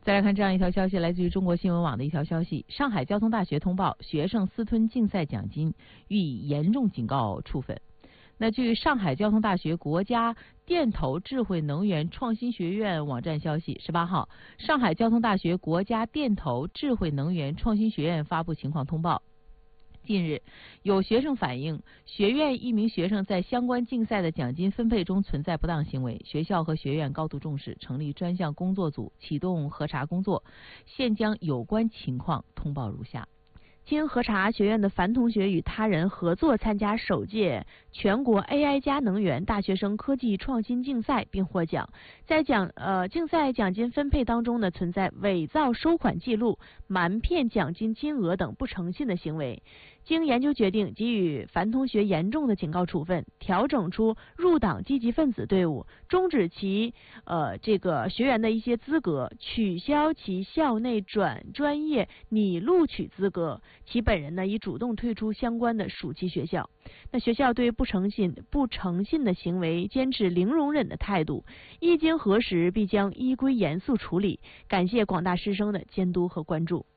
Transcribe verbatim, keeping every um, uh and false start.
再来看这样一条消息，来自于中国新闻网的一条消息：上海交通大学通报，学生私吞竞赛奖金，予以严重警告处分。那据上海交通大学国家电投智慧能源创新学院网站消息，十八号，上海交通大学国家电投智慧能源创新学院发布情况通报。近日，有学生反映，学院一名学生在相关竞赛的奖金分配中存在不当行为，学校和学院高度重视，成立专项工作组，启动核查工作，现将有关情况通报如下。 经核查，学院的樊同学与他人合作参加首届全国 A I 加能源大学生科技创新竞赛并获奖，在奖呃竞赛奖金分配当中呢，存在伪造收款记录、瞒骗奖金金额等不诚信的行为。经研究决定，给予樊同学严重的警告处分，调整出入党积极分子队伍，终止其呃这个学员的一些资格，取消其校内转专业拟录取资格。其本人呢已主动退出相关的暑期学校。那学校对不诚信、不诚信的行为坚持零容忍的态度，一经核实，必将依规严肃处理。感谢广大师生的监督和关注。